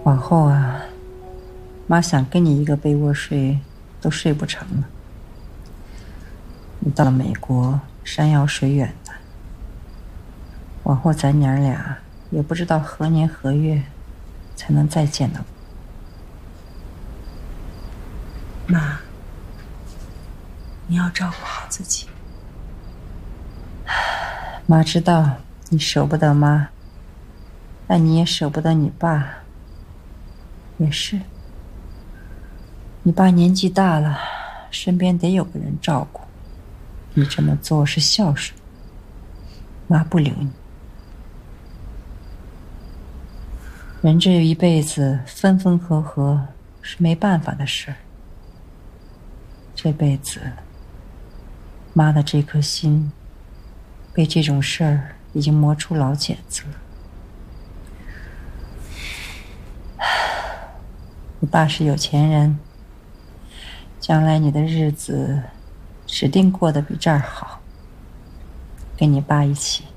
往后啊，妈想跟你一个被窝睡，都睡不成了。你到了美国，山遥水远的，往后咱娘俩也不知道何年何月才能再见到。 妈，你要照顾好自己。 妈知道你舍不得妈，但你也舍不得你爸。也是，你爸年纪大了，身边得有个人照顾，你这么做是孝顺，妈不留你。人这一辈子分分合合是没办法的事儿，这辈子妈的这颗心被这种事儿已经磨出老茧子了。你爸是有钱人，将来你的日子指定过得比这儿好，跟你爸一起